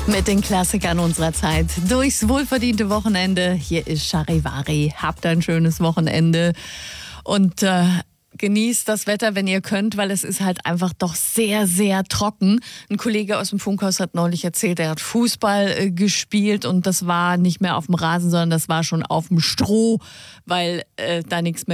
Mit den Klassikern unserer Zeit durchs wohlverdiente Wochenende. Hier ist Charivari. Habt ein schönes Wochenende und genießt das Wetter, wenn ihr könnt, weil es ist halt einfach doch sehr, sehr trocken. Ein Kollege aus dem Funkhaus hat neulich erzählt, er hat Fußball gespielt und das war nicht mehr auf dem Rasen, sondern das war schon auf dem Stroh, weil da nichts mehr